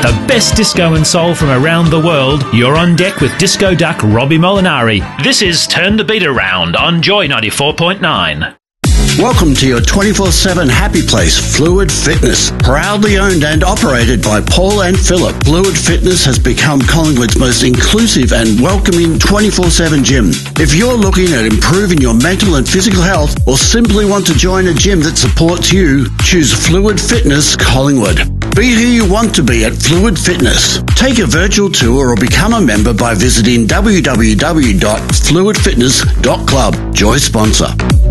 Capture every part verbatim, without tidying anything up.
The best disco and soul from around the world. You're on deck with Disco Duck Robbie Molinari. This is Turn the Beat Around on Joy ninety-four point nine. Welcome to your twenty-four seven happy place, Fluid Fitness. Proudly owned and operated by Paul and Philip, Fluid Fitness has become Collingwood's most inclusive and welcoming twenty-four seven gym. If you're looking at improving your mental and physical health or simply want to join a gym that supports you, choose Fluid Fitness Collingwood. Be who you want to be at Fluid Fitness. Take a virtual tour or become a member by visiting w w w dot fluid fitness dot club. Joy sponsor.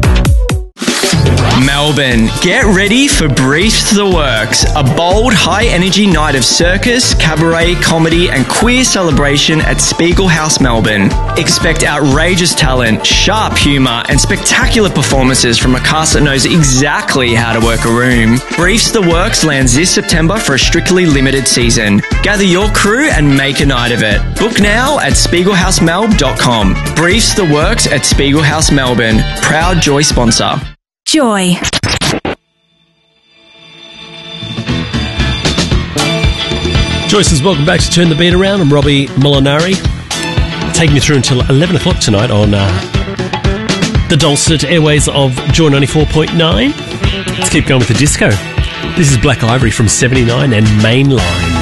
Melbourne, get ready for Briefs the Works, a bold, high-energy night of circus, cabaret, comedy and queer celebration at Spiegel House, Melbourne. Expect outrageous talent, sharp humour and spectacular performances from a cast that knows exactly how to work a room. Briefs the Works lands this September for a strictly limited season. Gather your crew and make a night of it. Book now at spiegel house melb dot com. Briefs the Works at Spiegel House, Melbourne. Proud Joy sponsor. Joy. Joyce's welcome back to Turn the Beat Around. I'm Robbie Molinari, taking you through until eleven o'clock tonight on uh, the dulcet airways of Joy ninety-four point nine. Let's keep going with the disco. This is Black Ivory from seventy-nine and Mainline.